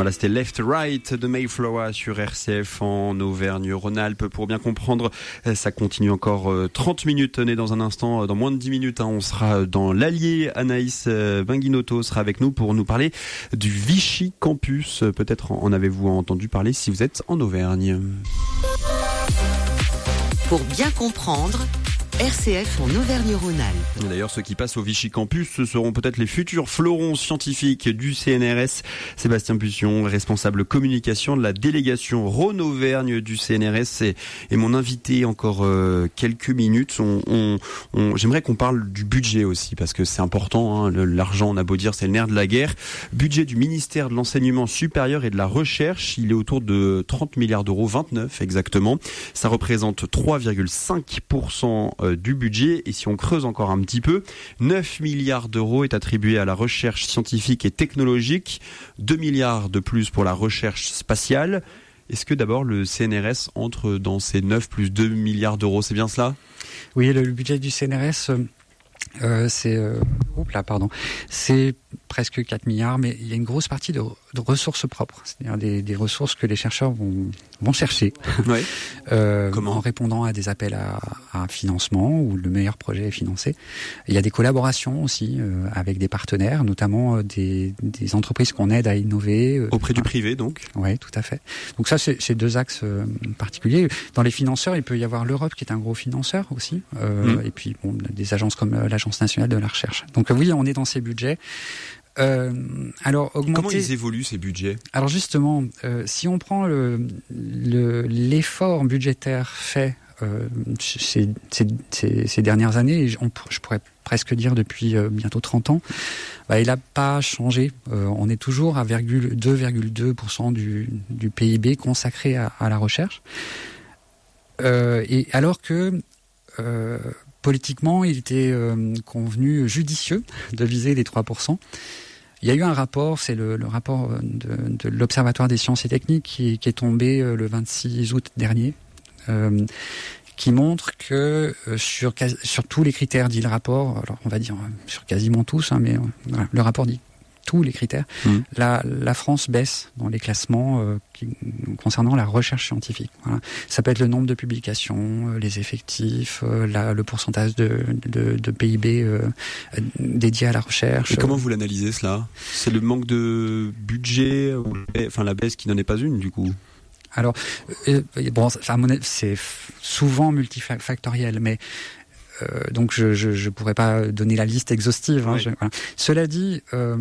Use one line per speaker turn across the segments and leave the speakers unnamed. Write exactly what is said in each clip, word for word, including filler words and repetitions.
Voilà, c'était Left Right de Mayflower sur R C F en Auvergne-Rhône-Alpes. Pour bien comprendre, ça continue encore trente minutes. On est dans un instant, dans moins de dix minutes, hein, on sera dans l'Allier. Anaïs Benguinotto sera avec nous pour nous parler du Vichy Campus. Peut-être en avez-vous entendu parler si vous êtes en Auvergne.
Pour bien comprendre, R C F en Auvergne-Rhône-Alpes.
D'ailleurs, ceux qui passent au Vichy Campus, ce seront peut-être les futurs fleurons scientifiques du C N R S. Sébastien Pussion, responsable communication de la délégation Rhône-Auvergne du C N R S, est, est mon invité encore euh, quelques minutes. On, on, on, j'aimerais qu'on parle du budget aussi, parce que c'est important. Hein, le, l'argent, on a beau dire, c'est le nerf de la guerre. Budget du ministère de l'Enseignement supérieur et de la Recherche, il est autour de trente milliards d'euros, vingt-neuf exactement. Ça représente trois virgule cinq pour cent du budget, et si on creuse encore un petit peu, neuf milliards d'euros est attribué à la recherche scientifique et technologique, deux milliards de plus pour la recherche spatiale. Est-ce que d'abord le C N R S entre dans ces neuf plus deux milliards d'euros, c'est bien cela ?
Oui, le, le budget du C N R S, euh, c'est, euh, oups là, pardon, c'est presque quatre milliards, mais il y a une grosse partie de, de ressources propres, c'est-à-dire des, des ressources que les chercheurs vont, vont chercher,
ouais.
euh,
Comment ?
en répondant à des appels à, à financement où le meilleur projet est financé. Il y a des collaborations aussi euh, avec des partenaires, notamment euh, des, des entreprises qu'on aide à innover. Euh,
Auprès du
enfin,
privé, donc ?
Oui, tout à fait. Donc ça, c'est, c'est deux axes euh, particuliers. Dans les financeurs, il peut y avoir l'Europe qui est un gros financeur aussi, euh, mmh. et puis bon, des agences comme euh, l'Agence nationale de la recherche. Donc euh, oui, on est dans ces budgets. Euh, alors augmenter...
Comment ils évoluent ces budgets ?
Alors justement, euh, si on prend le, le, l'effort budgétaire fait euh, ces, ces, ces, ces dernières années, on, je pourrais presque dire depuis euh, bientôt trente ans, bah, il n'a pas changé. Euh, on est toujours à deux virgule deux pour cent du, du P I B consacré à, à la recherche. Euh, et alors que... Euh, Politiquement, il était euh, convenu judicieux de viser les trois pour cent. Il y a eu un rapport, c'est le, le rapport de, de l'Observatoire des sciences et techniques qui, qui est tombé euh, le vingt-six août dernier, euh, qui montre que euh, sur, sur tous les critères, dit le rapport, alors on va dire sur quasiment tous, hein, mais euh, voilà, le rapport dit tous les critères, mmh. la, la France baisse dans les classements euh, qui, concernant la recherche scientifique. Voilà. Ça peut être le nombre de publications, euh, les effectifs, euh, la, le pourcentage de, de, de P I B euh, dédié à la recherche.
Et comment vous l'analysez cela ? C'est le manque de budget, ou, enfin la baisse qui n'en est pas une du coup ?
Alors, euh, bon, c'est souvent multifactoriel, mais Euh, donc je, je je pourrais pas donner la liste exhaustive. Hein, oui. je, voilà. Cela dit, euh,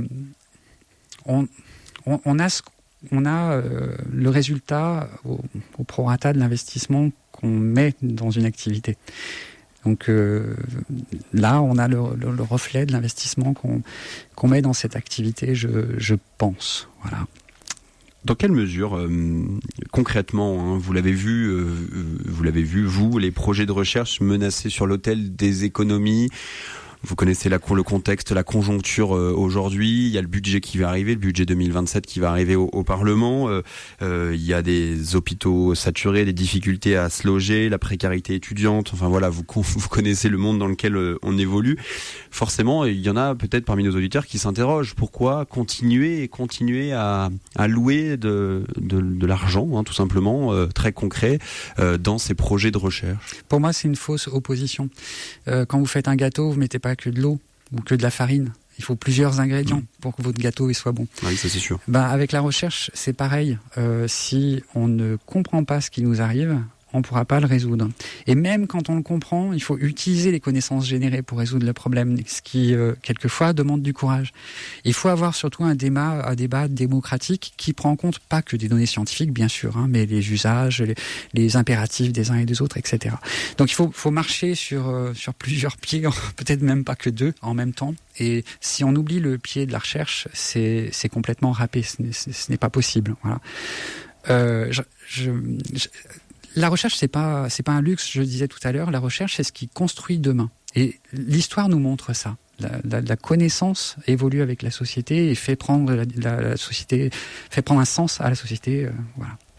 on, on on a ce, on a euh, le résultat au, au prorata de l'investissement qu'on met dans une activité. Donc euh, là, on a le, le, le reflet de l'investissement qu'on qu'on met dans cette activité. Je je pense. Voilà.
Dans quelle mesure, euh, concrètement, hein, vous l'avez vu, euh, vous l'avez vu, vous, les projets de recherche menacés sur l'autel des économies ? Vous connaissez la, le contexte, la conjoncture euh, aujourd'hui. Il y a le budget qui va arriver, le budget deux mille vingt-sept qui va arriver au, au Parlement. Euh, euh, il y a des hôpitaux saturés, des difficultés à se loger, la précarité étudiante. Enfin voilà, vous, vous connaissez le monde dans lequel euh, on évolue. Forcément, il y en a peut-être parmi nos auditeurs qui s'interrogent. Pourquoi continuer et continuer à, à louer de, de, de l'argent, hein, tout simplement, euh, très concret, euh, dans ces projets de recherche ?
Pour moi, c'est une fausse opposition. Euh, quand vous faites un gâteau, vous mettez pas que de l'eau ou que de la farine. Il faut plusieurs ingrédients mmh. pour que votre gâteau il soit bon.
Oui, ça c'est sûr.
Ben, avec la recherche, c'est pareil. Euh, si on ne comprend pas ce qui nous arrive, on ne pourra pas le résoudre. Et même quand on le comprend, il faut utiliser les connaissances générées pour résoudre le problème, ce qui, euh, quelquefois, demande du courage. Il faut avoir surtout un débat, un débat démocratique qui prend en compte pas que des données scientifiques, bien sûr, hein, mais les usages, les, les impératifs des uns et des autres, et cetera. Donc il faut, faut marcher sur, euh, sur plusieurs pieds, peut-être même pas que deux, en même temps. Et si on oublie le pied de la recherche, c'est, c'est complètement râpé. Ce n'est, ce n'est pas possible. Voilà. Euh, je, je, je La recherche, c'est pas, c'est pas un luxe, je le disais tout à l'heure. La recherche, c'est ce qui construit demain. Et l'histoire nous montre ça. La, la, la connaissance évolue avec la société et fait prendre la, la, la société, fait prendre un sens à la société. Euh, voilà.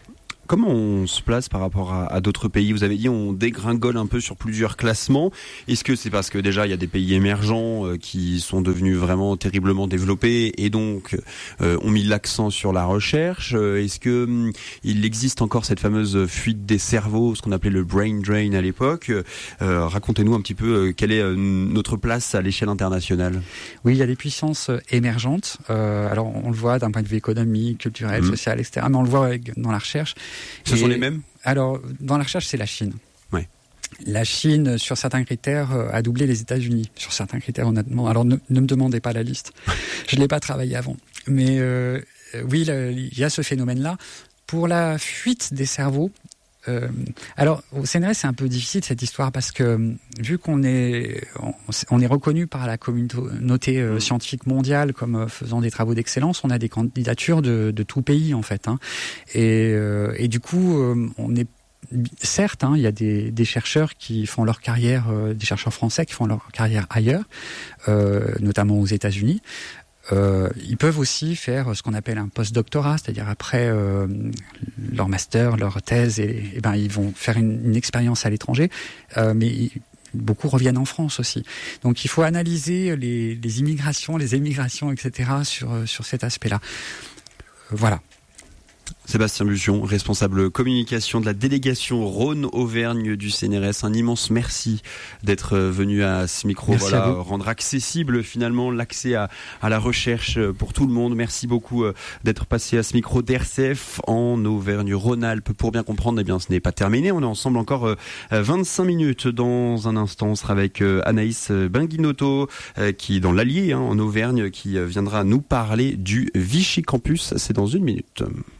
Comment on se place par rapport à, à d'autres pays? Vous avez dit on dégringole un peu sur plusieurs classements. Est-ce que c'est parce que déjà il y a des pays émergents euh, qui sont devenus vraiment terriblement développés et donc euh, ont mis l'accent sur la recherche? Est-ce que hum, il existe encore cette fameuse fuite des cerveaux, ce qu'on appelait le brain drain à l'époque? euh, Racontez-nous un petit peu euh, quelle est euh, notre place à l'échelle internationale.
Oui, il y a des puissances émergentes. Euh, alors on le voit d'un point de vue économique, culturel, mmh. social, et cetera. Mais on le voit dans la recherche.
Ce et, sont les mêmes? Alors,
dans la recherche, c'est la Chine.
Ouais.
La Chine, sur certains critères, a doublé les États-Unis. Sur certains critères, honnêtement. Alors, ne, ne me demandez pas la liste. Je ne l'ai pas travaillé avant. Mais euh, oui, là, il y a ce phénomène-là. Pour la fuite des cerveaux, euh, alors au C N R S, c'est un peu difficile cette histoire parce que vu qu'on est, on, on est reconnu par la communauté euh, scientifique mondiale comme euh, faisant des travaux d'excellence, on a des candidatures de, de tout pays en fait. Hein. Et, euh, et du coup, euh, on est certes, hein, il y a des, des chercheurs qui font leur carrière, euh, des chercheurs français qui font leur carrière ailleurs, euh, notamment aux États-Unis. Euh, ils peuvent aussi faire ce qu'on appelle un post-doctorat, c'est-à-dire après euh, leur master, leur thèse, et, et ben ils vont faire une, une expérience à l'étranger, euh, mais ils, beaucoup reviennent en France aussi. Donc il faut analyser les, les immigrations, les émigrations, et cetera sur sur cet aspect-là. Euh, voilà.
Sébastien Buchion, responsable communication de la délégation Rhône-Auvergne du C N R S. Un immense merci d'être venu à ce micro, merci voilà, rendre accessible finalement l'accès à, à la recherche pour tout le monde. Merci beaucoup d'être passé à ce micro d'R C F en Auvergne-Rhône-Alpes. Pour bien comprendre, eh bien, ce n'est pas terminé. On est ensemble encore vingt-cinq minutes. Dans un instant, on sera avec Anaïs Benguinotto, qui est dans l'Allier, hein, en Auvergne, qui viendra nous parler du Vichy Campus. C'est dans une minute.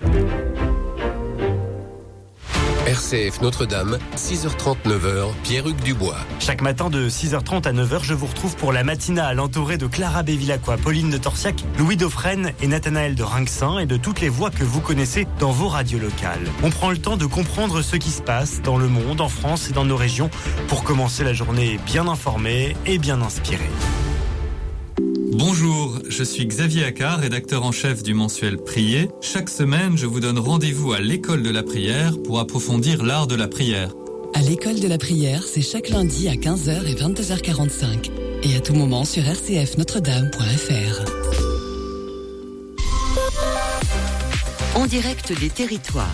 R C F Notre-Dame, six heures trente, neuf heures, Pierre-Hugues Dubois.
Chaque matin de six heures trente à neuf heures, je vous retrouve pour la matinale entourée de Clara Bévilacqua, Pauline de Torsiac, Louis Dauphren et Nathanaël de Rinxin et de toutes les voix que vous connaissez dans vos radios locales. On prend le temps de comprendre ce qui se passe dans le monde, en France et dans nos régions pour commencer la journée bien informée et bien inspirée.
Bonjour, je suis Xavier Accard, rédacteur en chef du mensuel Prier. Chaque semaine, je vous donne rendez-vous à l'école de la prière pour approfondir l'art de la prière.
À l'école de la prière, c'est chaque lundi à quinze heures et vingt-deux heures quarante-cinq. Et à tout moment sur r c f notre dame point f r.
En direct des territoires.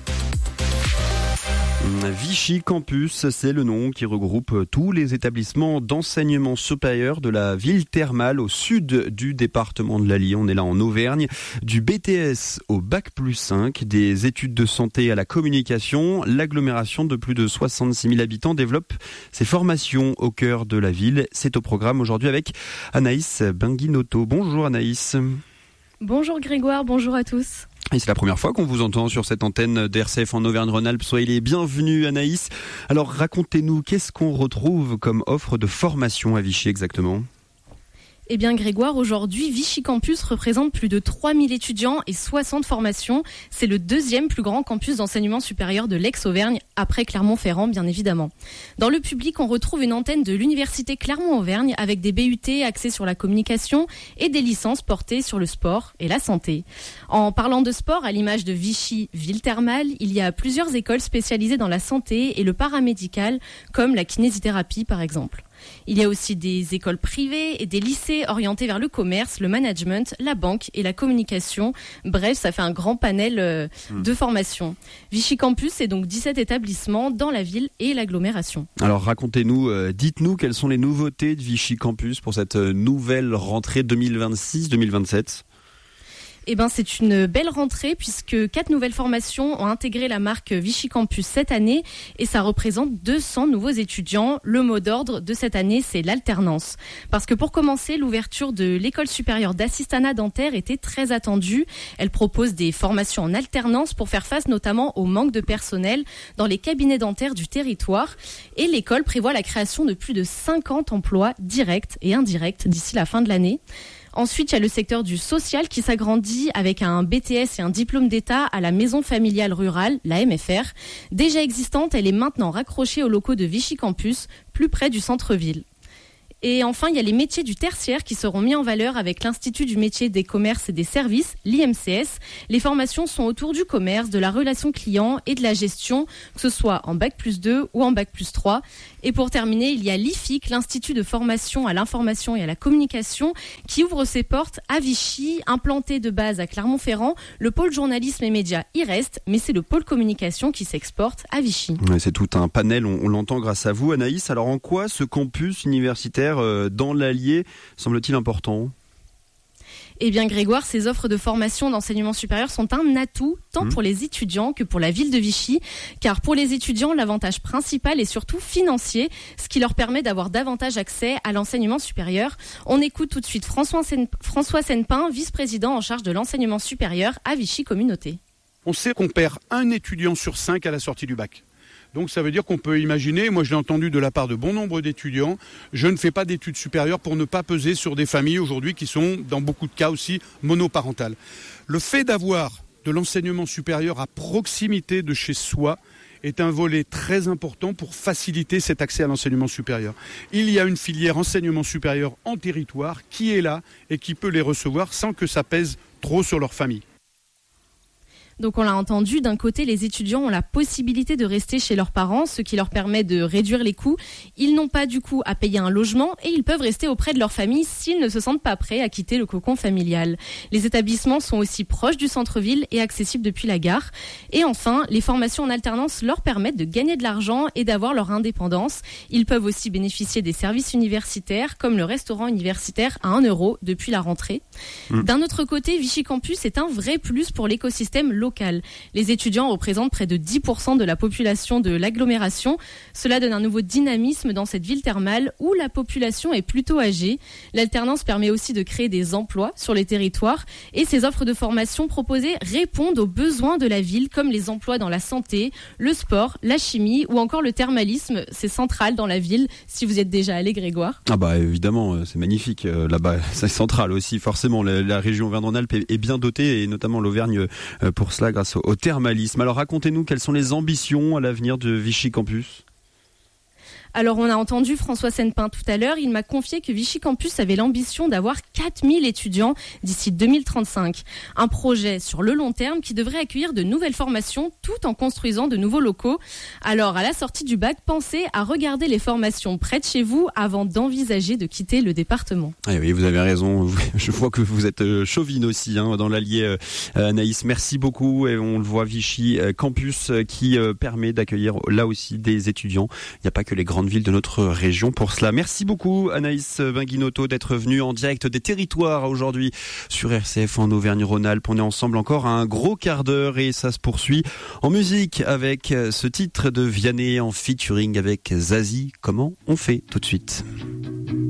Vichy Campus, c'est le nom qui regroupe tous les établissements d'enseignement supérieur de la ville thermale au sud du département de l'Allier. On est là en Auvergne. Du B T S au bac plus cinq, des études de santé à la communication, l'agglomération de plus de soixante-six mille habitants développe ses formations au cœur de la ville. C'est au programme aujourd'hui avec Anaïs Benguinotto. Bonjour Anaïs.
Bonjour Grégoire, bonjour à tous.
Et c'est la première fois qu'on vous entend sur cette antenne d'R C F en Auvergne-Rhône-Alpes. Soyez les bienvenus Anaïs. Alors racontez-nous, qu'est-ce qu'on retrouve comme offre de formation à Vichy exactement ?
Eh bien Grégoire, aujourd'hui, Vichy Campus représente plus de trois mille étudiants et soixante formations. C'est le deuxième plus grand campus d'enseignement supérieur de l'ex-Auvergne, après Clermont-Ferrand bien évidemment. Dans le public, on retrouve une antenne de l'université Clermont-Auvergne avec des B U T axés sur la communication et des licences portées sur le sport et la santé. En parlant de sport, à l'image de Vichy Ville Thermale, il y a plusieurs écoles spécialisées dans la santé et le paramédical, comme la kinésithérapie par exemple. Il y a aussi des écoles privées et des lycées orientés vers le commerce, le management, la banque et la communication. Bref, ça fait un grand panel euh, mmh. de formations. Vichy Campus, c'est donc dix-sept établissements dans la ville et l'agglomération.
Alors racontez-nous, euh, dites-nous quelles sont les nouveautés de Vichy Campus pour cette nouvelle rentrée deux mille vingt-six deux mille vingt-sept.
Eh ben, c'est une belle rentrée puisque quatre nouvelles formations ont intégré la marque Vichy Campus cette année et ça représente deux cents nouveaux étudiants. Le mot d'ordre de cette année, c'est l'alternance. Parce que pour commencer, l'ouverture de l'école supérieure d'assistanat dentaire était très attendue. Elle propose des formations en alternance pour faire face notamment au manque de personnel dans les cabinets dentaires du territoire. Et l'école prévoit la création de plus de cinquante emplois directs et indirects d'ici la fin de l'année. Ensuite, il y a le secteur du social qui s'agrandit avec un B T S et un diplôme d'État à la maison familiale rurale, la M F R. Déjà existante, elle est maintenant raccrochée aux locaux de Vichy Campus, plus près du centre-ville. Et enfin, il y a les métiers du tertiaire qui seront mis en valeur avec l'Institut du métier des commerces et des services, l'I M C S. Les formations sont autour du commerce, de la relation client et de la gestion, que ce soit en bac plus deux ou en bac plus trois. Et pour terminer, il y a l'I F I C, l'Institut de formation à l'information et à la communication, qui ouvre ses portes à Vichy, implanté de base à Clermont-Ferrand. Le pôle journalisme et médias y reste, mais c'est le pôle communication qui s'exporte à Vichy.
Ouais, c'est tout un panel, on, on l'entend grâce à vous, Anaïs. Alors en quoi ce campus universitaire euh, dans l'Allier semble-t-il important ?
Eh bien Grégoire, ces offres de formation d'enseignement supérieur sont un atout tant mmh. pour les étudiants que pour la ville de Vichy, car pour les étudiants, l'avantage principal est surtout financier, ce qui leur permet d'avoir davantage accès à l'enseignement supérieur. On écoute tout de suite François, Sen- François Sennepin, vice-président en charge de l'enseignement supérieur à Vichy Communauté.
On sait qu'on perd un étudiant sur cinq à la sortie du bac. Donc ça veut dire qu'on peut imaginer, moi je l'ai entendu de la part de bon nombre d'étudiants, je ne fais pas d'études supérieures pour ne pas peser sur des familles aujourd'hui qui sont dans beaucoup de cas aussi monoparentales. Le fait d'avoir de l'enseignement supérieur à proximité de chez soi est un volet très important pour faciliter cet accès à l'enseignement supérieur. Il y a une filière enseignement supérieur en territoire qui est là et qui peut les recevoir sans que ça pèse trop sur leur famille.
Donc on l'a entendu, d'un côté, les étudiants ont la possibilité de rester chez leurs parents, ce qui leur permet de réduire les coûts. Ils n'ont pas du coup à payer un logement et ils peuvent rester auprès de leur famille s'ils ne se sentent pas prêts à quitter le cocon familial. Les établissements sont aussi proches du centre-ville et accessibles depuis la gare. Et enfin, les formations en alternance leur permettent de gagner de l'argent et d'avoir leur indépendance. Ils peuvent aussi bénéficier des services universitaires comme le restaurant universitaire à un euro depuis la rentrée. Mmh. D'un autre côté, Vichy Campus est un vrai plus pour l'écosystème local. Les étudiants représentent près de dix pour cent de la population de l'agglomération. Cela donne un nouveau dynamisme dans cette ville thermale où la population est plutôt âgée. L'alternance permet aussi de créer des emplois sur les territoires et ces offres de formation proposées répondent aux besoins de la ville comme les emplois dans la santé, le sport, la chimie ou encore le thermalisme. C'est central dans la ville si vous y êtes déjà allé, Grégoire.
Ah bah évidemment, c'est magnifique. Euh, là-bas, c'est central aussi. Forcément, la, la région Auvergne-Rhône-Alpes est, est bien dotée et notamment l'Auvergne euh, pour cela grâce au, au thermalisme. Alors racontez-nous quelles sont les ambitions à l'avenir de Vichy Campus.
Alors on a entendu François Sennepin tout à l'heure, il m'a confié que Vichy Campus avait l'ambition d'avoir quatre mille étudiants d'ici deux mille trente-cinq. Un projet sur le long terme qui devrait accueillir de nouvelles formations tout en construisant de nouveaux locaux. Alors à la sortie du bac, pensez à regarder les formations près de chez vous avant d'envisager de quitter le département.
Ah oui, vous avez raison, je vois que vous êtes chauvine aussi hein, dans l'Allier. Anaïs, merci beaucoup et on le voit, Vichy Campus qui permet d'accueillir là aussi des étudiants. Il n'y a pas que les grandes ville de notre région pour cela. Merci beaucoup Anaïs Benguinotto d'être venue en direct des territoires aujourd'hui sur R C F en Auvergne-Rhône-Alpes. On est ensemble encore un gros quart d'heure et ça se poursuit en musique avec ce titre de Vianney en featuring avec Zazie. Comment on fait tout de suite?